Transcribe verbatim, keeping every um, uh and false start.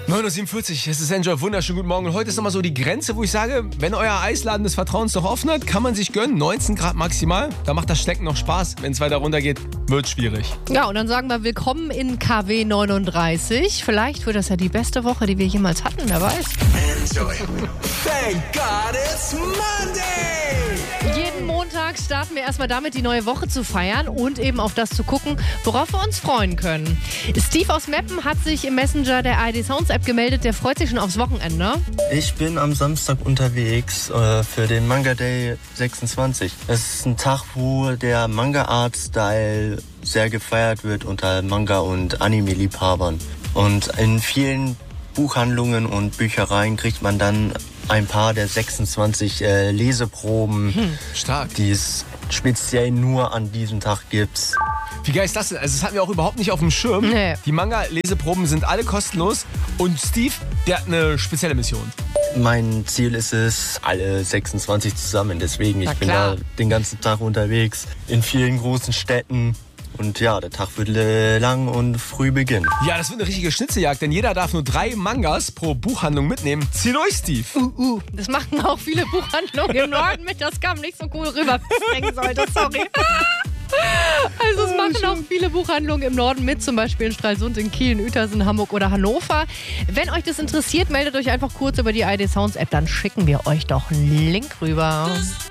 neun Uhr siebenundvierzig, es ist Enjoy, wunderschönen guten Morgen. Und heute ist nochmal so die Grenze, wo ich sage, wenn euer Eisladen des Vertrauens noch offen hat, kann man sich gönnen. neunzehn Grad maximal, da macht das Stecken noch Spaß. Wenn es weiter runter geht, wird schwierig. Ja, und dann sagen wir willkommen in K W neununddreißig. Vielleicht wird das ja die beste Woche, die wir jemals hatten, wer weiß. Enjoy. Thank God it's Monday! Jeden Montag starten wir erstmal damit, die neue Woche zu feiern und eben auf das zu gucken, worauf wir uns freuen können. Steve aus Meppen hat sich im Messenger der A R D Sounds App gemeldet, der freut sich schon aufs Wochenende. Ich bin am Samstag unterwegs äh, für den Manga Day sechsundzwanzig. Es ist ein Tag, wo der Manga-Art-Style sehr gefeiert wird unter Manga- und Anime-Liebhabern. Und in vielen Buchhandlungen und Büchereien kriegt man dann ein paar der sechsundzwanzig äh, Leseproben, Hm, stark. die es speziell nur an diesem Tag gibt. Wie geil ist das denn? Also das hatten wir auch überhaupt nicht auf dem Schirm. Nee. Die Manga-Leseproben sind alle kostenlos und Steve, der hat eine spezielle Mission. Mein Ziel ist es, alle sechsundzwanzig zusammen. Deswegen, ich Na bin klar. da den ganzen Tag unterwegs in vielen großen Städten. Und ja, der Tag wird äh, lang und früh beginnen. Ja, das wird eine richtige Schnitzeljagd, denn jeder darf nur drei Mangas pro Buchhandlung mitnehmen. Zieh durch, Steve. Uh, uh, das machen auch viele Buchhandlungen im Norden mit. Das kam nicht so cool rüber, wie ich denken sollte. Sorry. Also es machen auch viele Buchhandlungen im Norden mit, zum Beispiel in Stralsund, in Kiel, in Uetersen, Hamburg oder Hannover. Wenn euch das interessiert, meldet euch einfach kurz über die A R D Sounds App, dann schicken wir euch doch einen Link rüber.